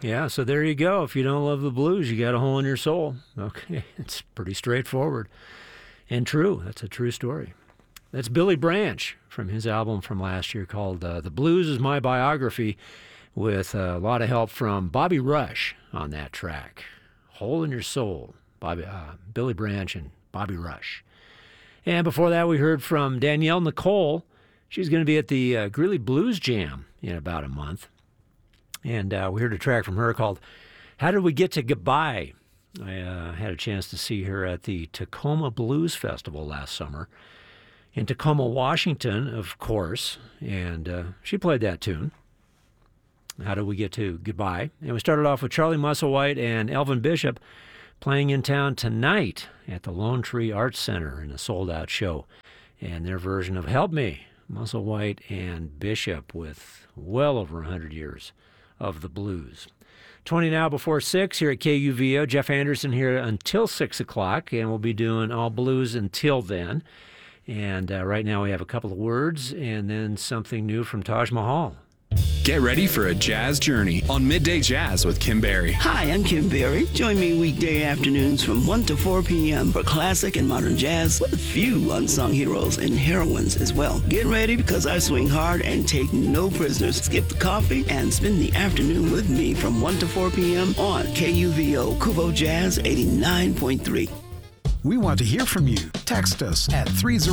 Yeah, so there you go. If you don't love the blues, you got a hole in your soul. Okay, it's pretty straightforward and true. That's a true story. That's Billy Branch from his album from last year called The Blues Is My Biography, with a lot of help from Bobby Rush on that track. Hole in Your Soul, Billy Branch and Bobby Rush. And before that, we heard from Danielle Nicole. She's going to be at the Greeley Blues Jam in about a month. And we heard a track from her called How Did We Get to Goodbye? I had a chance to see her at the Tacoma Blues Festival last summer in Tacoma, Washington, of course. And she played that tune. How Did We Get to Goodbye? And we started off with Charlie Musselwhite and Elvin Bishop playing in town tonight at the Lone Tree Arts Center in a sold-out show. And their version of Help Me, Musselwhite and Bishop, with well over 100 years of the blues. 20 now before 6 here at KUVO. Jeff Anderson here until 6 o'clock, and we'll be doing all blues until then. And right now we have a couple of words and then something new from Taj Mahal. Get ready for a jazz journey on Midday Jazz with Kim Berry. Hi, I'm Kim Berry. Join me weekday afternoons from 1 to 4 p.m. for classic and modern jazz with a few unsung heroes and heroines as well. Get ready because I swing hard and take no prisoners. Skip the coffee and spend the afternoon with me from 1 to 4 p.m. on KUVO Kuvo Jazz 89.3. We want to hear from you. Text us at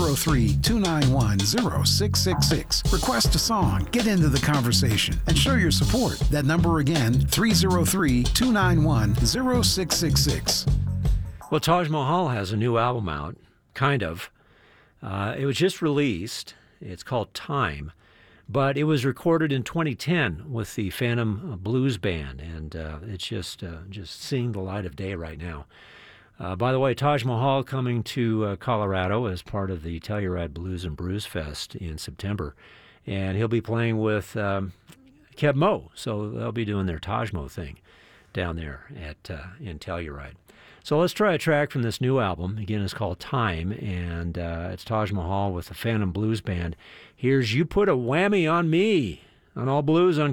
303-291-0666. Request a song, get into the conversation, and show your support. That number again, 303-291-0666. Well, Taj Mahal has a new album out, kind of. It was just released. It's called Time. But it was recorded in 2010 with the Phantom Blues Band, and it's just seeing the light of day right now. By the way, Taj Mahal coming to Colorado as part of the Telluride Blues and Brews Fest in September. And he'll be playing with Keb Mo, so they'll be doing their Taj Mo thing down there in Telluride. So let's try a track from this new album. Again, it's called Time, and it's Taj Mahal with the Phantom Blues Band. Here's You Put a Whammy on Me on All Blues on